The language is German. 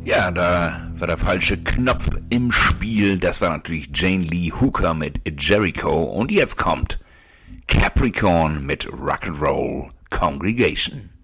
Ja, da war der falsche Knopf im Spiel. Das war natürlich Jane Lee Hooker mit Jericho. Und jetzt kommt Capricorn mit Rock'n'Roll Congregation.